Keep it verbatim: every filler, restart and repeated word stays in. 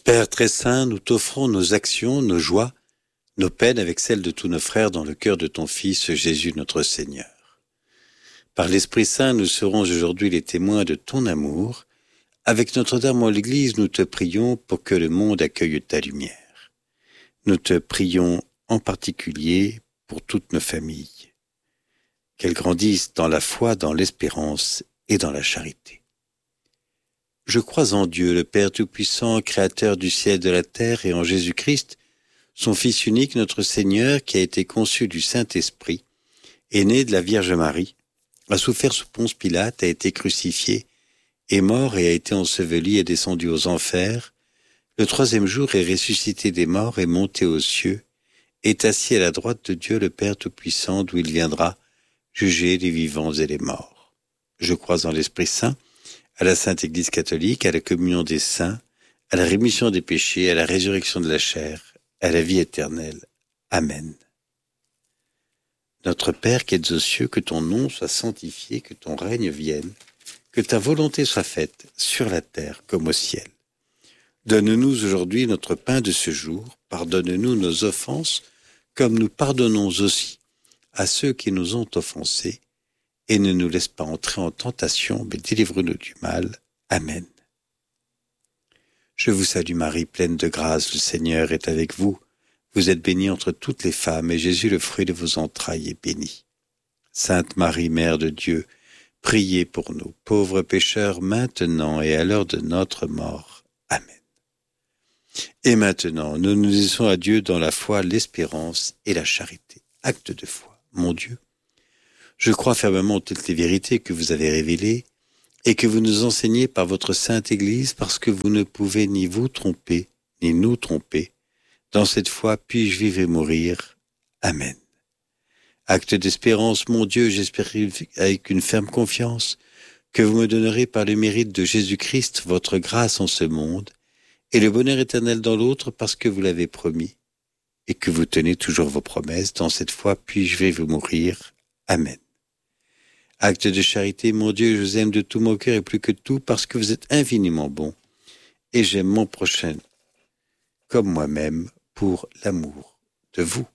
Père très saint, nous t'offrons nos actions, nos joies, nos peines avec celles de tous nos frères dans le cœur de ton Fils, Jésus notre Seigneur. Par l'Esprit Saint, nous serons aujourd'hui les témoins de ton amour. Avec Notre-Dame en l'Église, nous te prions pour que le monde accueille ta lumière. Nous te prions en particulier pour toutes nos familles, qu'elles grandissent dans la foi, dans l'espérance et dans la charité. Je crois en Dieu, le Père Tout-Puissant, Créateur du ciel et de la terre, et en Jésus-Christ, son Fils unique, notre Seigneur, qui a été conçu du Saint-Esprit, est né de la Vierge Marie, a souffert sous Ponce Pilate, a été crucifié, est mort et a été enseveli et descendu aux enfers. Le troisième jour est ressuscité des morts et monté aux cieux, est assis à la droite de Dieu, le Père Tout-Puissant, d'où il viendra juger les vivants et les morts. Je crois en l'Esprit Saint, à la Sainte Église catholique, à la communion des saints, à la rémission des péchés, à la résurrection de la chair, à la vie éternelle. Amen. Notre Père qui es aux cieux, que ton nom soit sanctifié, que ton règne vienne, que ta volonté soit faite sur la terre comme au ciel. Donne-nous aujourd'hui notre pain de ce jour, pardonne-nous nos offenses, comme nous pardonnons aussi à ceux qui nous ont offensés, et ne nous laisse pas entrer en tentation, mais délivre-nous du mal. Amen. Je vous salue Marie, pleine de grâce, le Seigneur est avec vous. Vous êtes bénie entre toutes les femmes, et Jésus, le fruit de vos entrailles, est béni. Sainte Marie, Mère de Dieu, priez pour nous, pauvres pécheurs, maintenant et à l'heure de notre mort. Amen. Et maintenant, nous nous disons à Dieu dans la foi, l'espérance et la charité. Acte de foi. Mon Dieu, je crois fermement en toutes les vérités que vous avez révélées et que vous nous enseignez par votre Sainte Église, parce que vous ne pouvez ni vous tromper, ni nous tromper. Dans cette foi, puis-je vivre et mourir. Amen. Acte d'espérance, mon Dieu, j'espère avec une ferme confiance que vous me donnerez par le mérite de Jésus-Christ votre grâce en ce monde et le bonheur éternel dans l'autre, parce que vous l'avez promis et que vous tenez toujours vos promesses. Dans cette foi, puis-je vivre et mourir. Amen. Acte de charité, mon Dieu, je vous aime de tout mon cœur et plus que tout, parce que vous êtes infiniment bon, et j'aime mon prochain comme moi-même pour l'amour de vous.